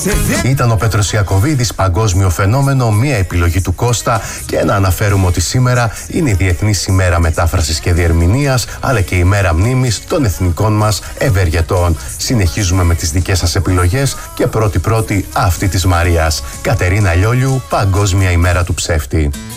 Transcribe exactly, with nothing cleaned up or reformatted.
Ήταν ο Πέτρος Ιακωβίδης, παγκόσμιο φαινόμενο, μία επιλογή του Κώστα, και να αναφέρουμε ότι σήμερα είναι η Διεθνής ημέρα μετάφρασης και διερμηνίας, αλλά και η μέρα μνήμης των εθνικών μας ευεργετών. Συνεχίζουμε με τις δικές σας επιλογές και πρώτη-πρώτη αυτή της Μαρίας. Κατερίνα Λιόλιου, Παγκόσμια ημέρα του ψεύτη.